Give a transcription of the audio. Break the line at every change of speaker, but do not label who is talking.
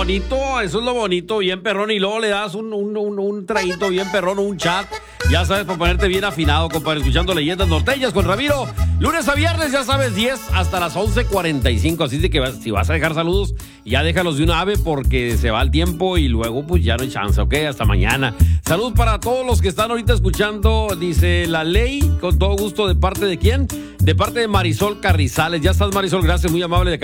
eso es lo bonito, bien perrón. Y luego le das un traguito bien perrón, un chat. Ya sabes, para ponerte bien afinado, compadre, escuchando Leyendas Norteñas con Ramiro. Lunes a viernes, ya sabes, 10 hasta las 11:45. Así de que si vas a dejar saludos, ya déjalos de una ave porque se va el tiempo y luego pues ya no hay chance, ¿ok? Hasta mañana. Saludos para todos los que están ahorita escuchando, dice La Ley, con todo gusto. ¿De parte de quién? De parte de Marisol Carrizales. Ya estás, Marisol, gracias, muy amable de